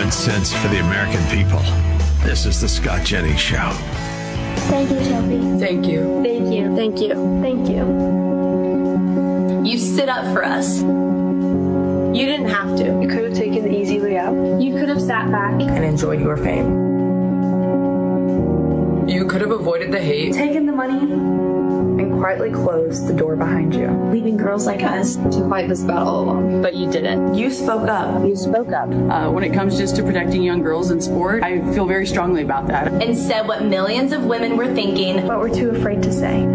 common sense for the American people. This is the Scott Jennings Show. Thank you, Sophie. Thank you. Thank you. Thank you. Thank you. You stood up for us. You didn't have to. You could have taken the easy way out. You could have sat back And enjoyed your fame. You could have avoided the hate. Taken the money and quietly closed the door behind you. leaving girls like us To fight this battle alone. But you didn't. You spoke up. You spoke up. When it comes just to protecting young girls in sport, I feel very strongly about that. And said what millions of women were thinking. But we're too afraid to say.